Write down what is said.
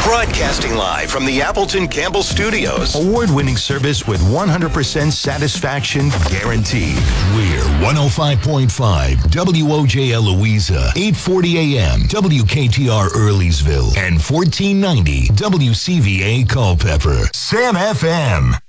Broadcasting live from the Appleton Campbell Studios. Award-winning service with 100% satisfaction guaranteed. We're 105.5 WOJL Louisa, 840 AM WKTR Earleysville, and 1490 WCVA Culpeper. Sam FM.